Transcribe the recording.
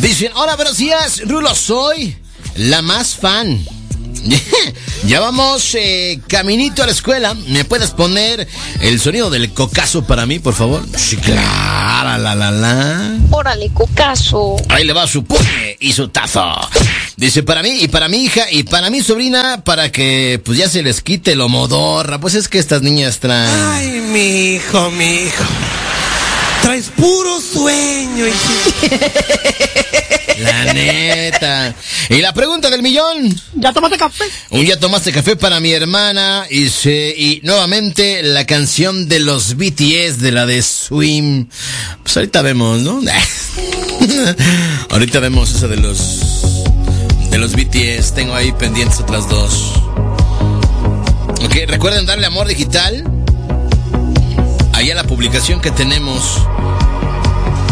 Dicen, hola, buenos días, Rulo, soy la más fan. Ya vamos caminito a la escuela. ¿Me puedes poner el sonido del cocazo para mí, por favor? Sí, claro, la. Órale, cocazo. Ahí le va su puñe y su tazo. Dice, para mí y para mi hija y para mi sobrina, para que pues ya se les quite lo modorra. Pues es que estas niñas traen... Ay, mi hijo. Traes puro sueño, hijito. La neta. Y la pregunta del millón. ¿Ya tomaste café? Un día tomaste café para mi hermana. Y nuevamente la canción de los BTS, de la de Swim. Pues ahorita vemos, ¿no? Ahorita vemos esa de los BTS. Tengo ahí pendientes otras dos. Ok, recuerden darle amor digital. Allá la publicación que tenemos